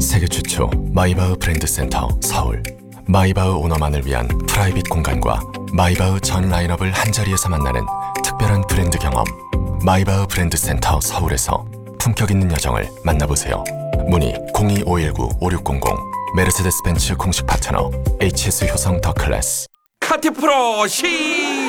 세계 최초 마이바흐 브랜드 센터 서울. 마이바흐 오너만을 위한 프라이빗 공간과 마이바흐 전 라인업을 한자리에서 만나는 특별한 브랜드 경험. 마이바흐 브랜드 센터 서울에서 품격 있는 여정을 만나보세요. 문의 02-519-5600. 메르세데스 벤츠 공식 파트너 HS 효성 더 클래스. 카티 프로 시